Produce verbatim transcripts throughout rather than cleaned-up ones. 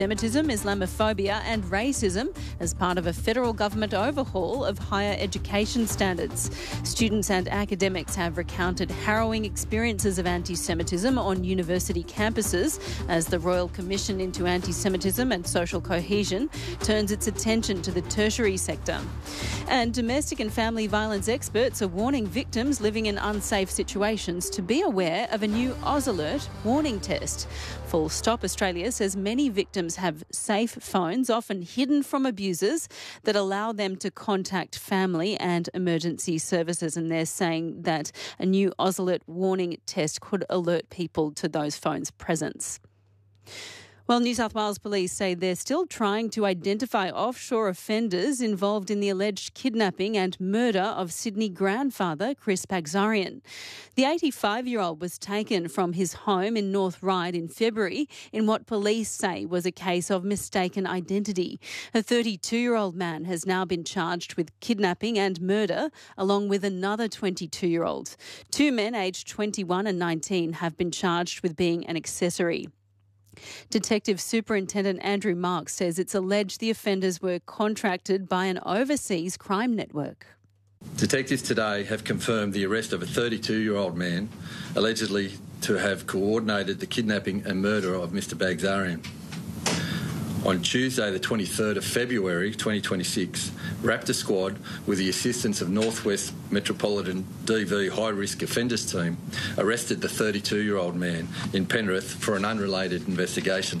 Anti-Semitism, Islamophobia and racism as part of a federal government overhaul of higher education standards. Students and academics have recounted harrowing experiences of anti-Semitism on university campuses as the Royal Commission into Anti-Semitism and Social Cohesion turns its attention to the tertiary sector. And domestic and family violence experts are warning victims living in unsafe situations to be aware of a new AusAlert warning test. Full Stop Australia says many victims have safe phones, often hidden from abusers, that allow them to contact family and emergency services. And they're saying that a new AusAlert warning test could alert people to those phones' presence. Well, New South Wales Police say they're still trying to identify offshore offenders involved in the alleged kidnapping and murder of Sydney grandfather Chris Bagzarian. The eighty-five-year-old was taken from his home in North Ryde in February in what police say was a case of mistaken identity. A thirty-two-year-old man has now been charged with kidnapping and murder, along with another twenty-two-year-old. Two men aged twenty-one and nineteen have been charged with being an accessory. Detective Superintendent Andrew Marks says it's alleged the offenders were contracted by an overseas crime network. Detectives today have confirmed the arrest of a thirty-two-year-old man allegedly to have coordinated the kidnapping and murder of Mister Bagzarian. On Tuesday, the twenty-third of February twenty twenty-six, Raptor Squad, with the assistance of Northwest Metropolitan D V High Risk Offenders Team, arrested the thirty-two-year-old man in Penrith for an unrelated investigation.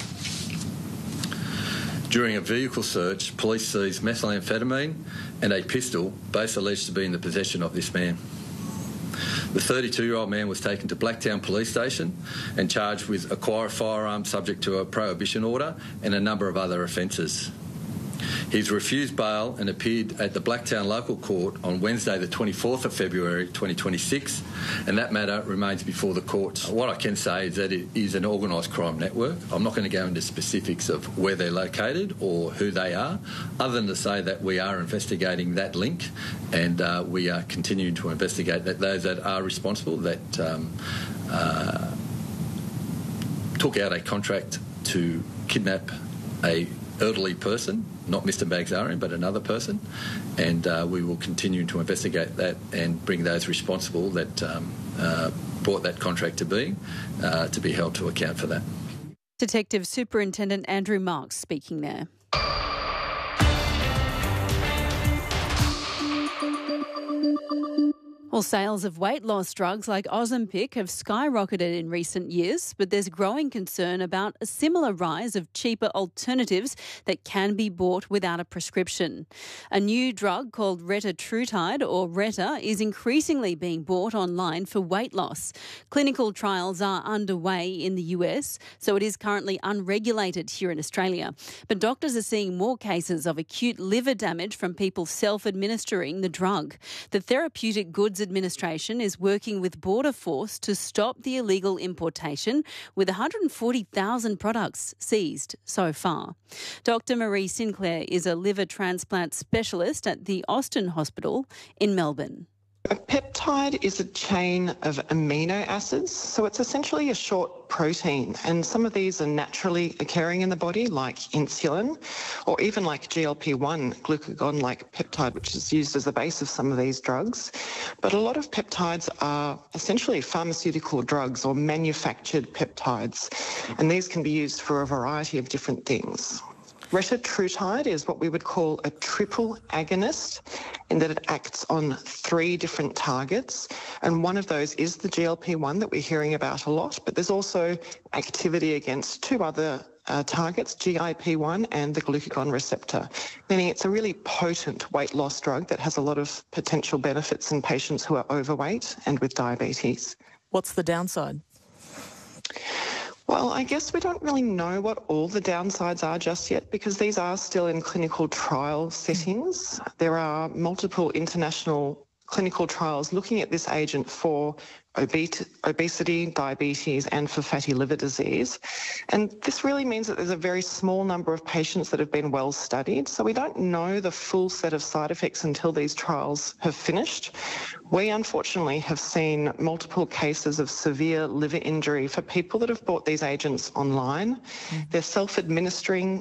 During a vehicle search, police seized methamphetamine and a pistol, both alleged to be in the possession of this man. The thirty-two-year-old man was taken to Blacktown Police Station and charged with acquire a firearm subject to a prohibition order and a number of other offences. He's refused bail and appeared at the Blacktown Local Court on Wednesday the twenty-fourth of February twenty twenty-six, and that matter remains before the courts. What I can say is that it is an organised crime network. I'm not going to go into specifics of where they're located or who they are, other than to say that we are investigating that link, and uh, we are continuing to investigate that those that are responsible, that um, uh, took out a contract to kidnap a elderly person, not Mister Bagzarian, but another person, and uh, we will continue to investigate that and bring those responsible that um, uh, brought that contract to being uh, to be held to account for that. Detective Superintendent Andrew Marks speaking there. Well, sales of weight loss drugs like Ozempic have skyrocketed in recent years, but there's growing concern about a similar rise of cheaper alternatives that can be bought without a prescription. A new drug called retatrutide, or Reta, is increasingly being bought online for weight loss. Clinical trials are underway in the U S, so it is currently unregulated here in Australia. But doctors are seeing more cases of acute liver damage from people self-administering the drug. The Therapeutic Goods Administration is working with Border Force to stop the illegal importation, with one hundred forty thousand products seized so far. Doctor Marie Sinclair is a liver transplant specialist at the Austin Hospital in Melbourne. A peptide is a chain of amino acids, so it's essentially a short protein, and some of these are naturally occurring in the body, like insulin, or even like G L P one, glucagon-like peptide, which is used as the base of some of these drugs. But a lot of peptides are essentially pharmaceutical drugs or manufactured peptides, and these can be used for a variety of different things. Retatrutide is what we would call a triple agonist, in that it acts on three different targets, and one of those is the G L P one that we're hearing about a lot, but there's also activity against two other uh, targets, G I P one and the glucagon receptor, meaning it's a really potent weight loss drug that has a lot of potential benefits in patients who are overweight and with diabetes. What's the downside? Well, I guess we don't really know what all the downsides are just yet, because these are still in clinical trial settings. There are multiple international clinical trials looking at this agent for obes- obesity, diabetes, and for fatty liver disease. And this really means that there's a very small number of patients that have been well studied. So we don't know the full set of side effects until these trials have finished. We unfortunately have seen multiple cases of severe liver injury for people that have bought these agents online. Mm. They're self-administering